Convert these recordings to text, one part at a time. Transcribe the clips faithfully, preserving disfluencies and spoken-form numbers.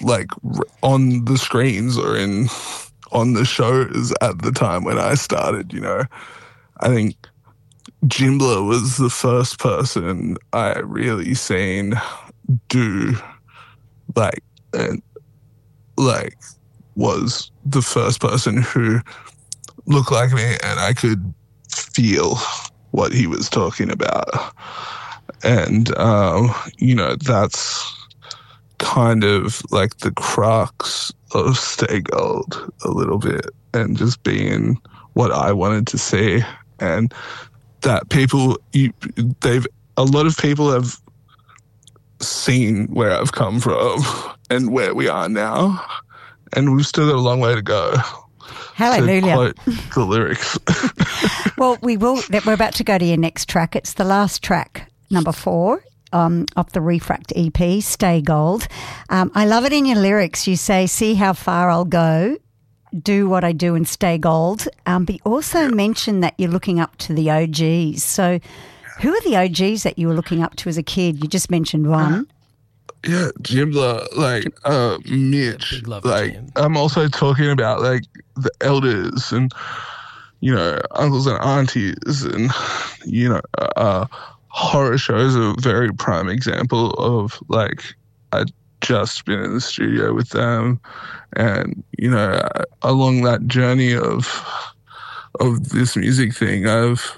like r- on the screens or in on the shows at the time when I started, you know. I think Jimbler was the first person I really seen do like and like was the first person who looked like me and I could feel what he was talking about. And um, you know, that's kind of like the crux of Stay Gold a little bit, and just being what I wanted to see. And that people, you, they've, a lot of people have seen where I've come from and where we are now, and we've still got a long way to go. Hallelujah. To quote the lyrics. Well, we will, we're about to go to your next track. It's the last track, number four. Um, off the Refract E P, Stay Gold. Um, I love it in your lyrics. You say, see how far I'll go, do what I do and stay gold. Um, but you also mentioned that you're looking up to the O Gs. So who are the O Gs that you were looking up to as a kid? You just mentioned one. Yeah, Jimbler, like uh, Mitch. Like, I'm also talking about like the elders and, you know, uncles and aunties and, you know, uh, horror shows are a very prime example of like I'd just been in the studio with them, and you know, along that journey of of this music thing, I've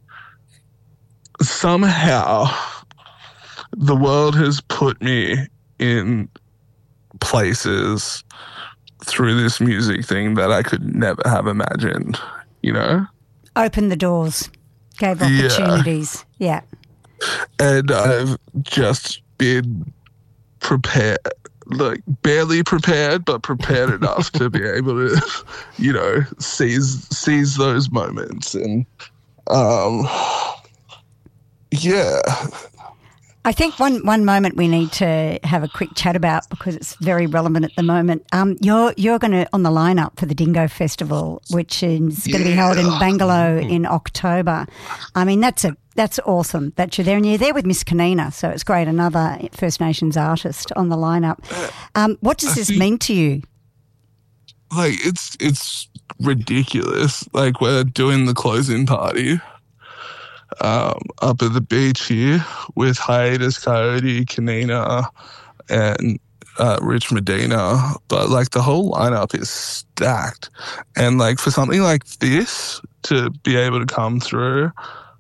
somehow the world has put me in places through this music thing that I could never have imagined, you know? Open the doors, gave opportunities. Yeah. yeah. And I've just been prepared, like barely prepared, but prepared enough to be able to, you know, seize seize those moments. And um, yeah. I think one, one moment we need to have a quick chat about, because it's very relevant at the moment. Um, you're you're going to on the lineup for the Dingo Festival, which is going to be held in Bangalore in October. I mean, that's a that's awesome that you're there, and you're there with Miss Kanina, so it's great. Another First Nations artist on the lineup. Um, what does this mean to you? Like, it's it's ridiculous. Like, we're doing the closing party Um, up at the beach here with Hiatus Coyote, Kanina, and uh, Rich Medina. But, like, the whole lineup is stacked. And, like, for something like this to be able to come through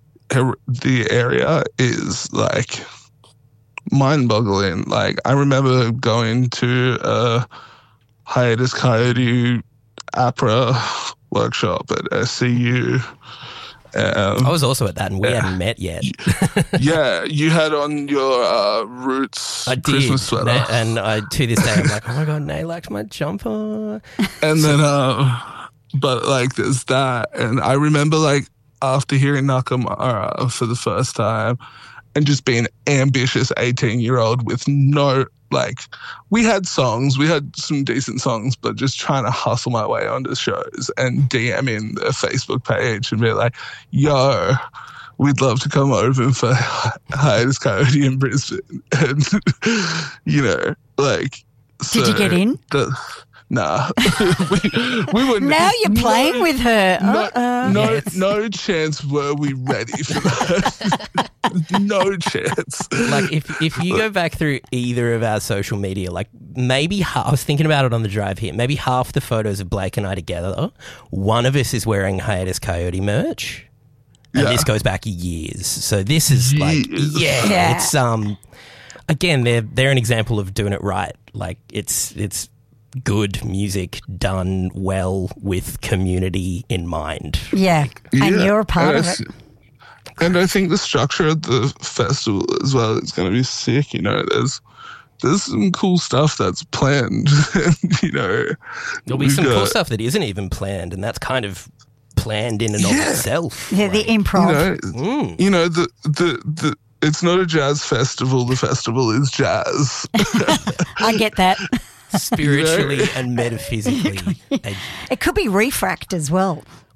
the area is, like, mind-boggling. Like, I remember going to a Hiatus Coyote opera workshop at S C U. Um, I was also at that, and we yeah. hadn't met yet. Yeah, you had on your uh, Roots I did, Christmas sweater. Na- and I, to this day, I'm like, oh my God, Nay likes my jumper. And then, uh, but like, there's that. And I remember, like, after hearing Nakamura for the first time and just being an ambitious eighteen-year-old with no, like, we had songs, we had some decent songs, but just trying to hustle my way onto shows and DMing the Facebook page and be like, yo, we'd love to come open for Hiatus Coyote in Brisbane. And, you know, like... So Did you get in? The, nah. we, we were... Now you're playing no, with her. No, uh-uh. no, Yes. no chance were we ready for that. No chance. Like, if if you go back through either of our social media, like maybe half, I was thinking about it on the drive here, maybe half the photos of Blake and I together, one of us is wearing Hiatus Coyote merch. And Yeah. this goes back years. So this is like, Years. yeah, Yeah. it's, um, again, they're, they're an example of doing it right. Like, it's, it's good music done well with community in mind. Yeah, and Yeah, you're a part and of I it. th- And I think the structure of the festival as well is going to be sick. You know, there's there's some cool stuff that's planned. You know, There'll be we've some cool got- stuff that isn't even planned, and that's kind of planned in and of Yeah. itself. Yeah, the Like, improv. You know, mm. you know the the the. It's not a jazz festival. The festival is jazz. I get that. spiritually and metaphysically. It could be Refract as well.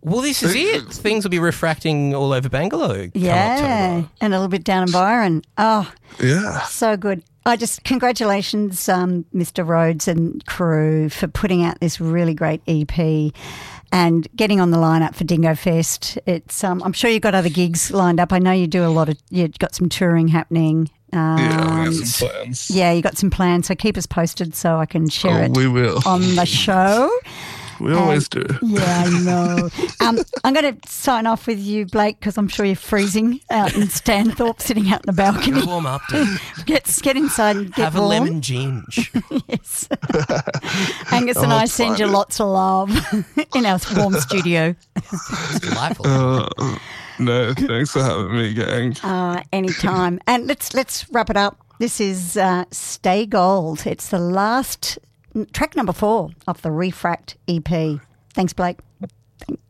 Well, this is it. Things will be refracting all over Bangalore. come Yeah, October. and a little bit down in Byron. Oh, Yeah. so good. I just, congratulations, um, Mister Rhodes and crew, for putting out this really great E P and getting on the lineup for Dingo Fest. It's, um, I'm sure you've got other gigs lined up. I know you do a lot of, you've got some touring happening. Um, Yeah, we got some plans. yeah, you got some plans, so keep us posted so I can share Oh, it we will. on the show. We always do. Yeah, I know. Um, I'm going to sign off with you, Blake, because I'm sure you're freezing out in Stanthorpe, sitting out in the balcony. Go warm up, dude. Get, get inside and get Have a warm. lemon ginge. Yes. Angus and Oh, I it's send you fine. lots of love in our warm studio. It's delightful. Uh, no, thanks for having me, gang. Uh, anytime. And let's let's wrap it up. This is uh, Stay Gold. It's the last track number four of the Refract E P. Thanks, Blake.